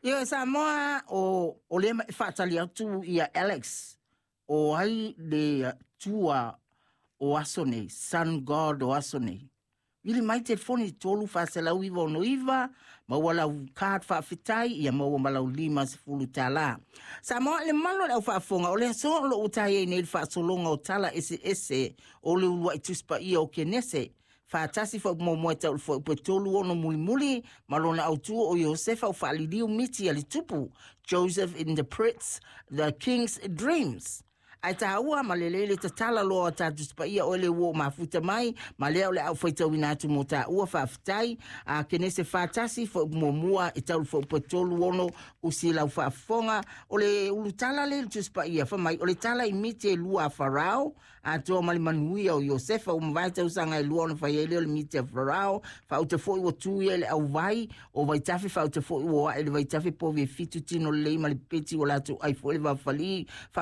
Ia Samoa o le whaatali atu ia Alex o ai le tua o asone, Sun God o asone. Ili mai te foni tolu whaaselau iwa ono iwa, ma wala kaat whaafitai, ia ma walau 5 tala. Samoa le malo le au whaafonga, o le so lo utai e nei whaasolonga o tala ese o le ulua i tuspa ia o kenese. Whaatasi wha mo tau wha upetolu ono muli malona au tua o Iosefa o whaaliliu miti ali tupu, Joseph in the Prince, the King's Dreams. Ai ta ua ma lelele ta tala loa ta tuspa ia o le uo mafuta mai, ma lea o le au whaitau inatu mo ta ua whaafitai, a kenese whaatasi wha mua i tau wha upetolu ono usila whaafonga, o le ulutala le tuspa ia whamai, o le tala i miti e lua a Farao, a toa mali manuia o Iosefa, o mwaita usanga e lua ono whaiele o le miti a Farao, wha ute fo iwa tuia le au vai, o vaitafi wha ute fo iwa ele vaitafi po vi fitu tino le ima le peti o lato ai fo ele wafali,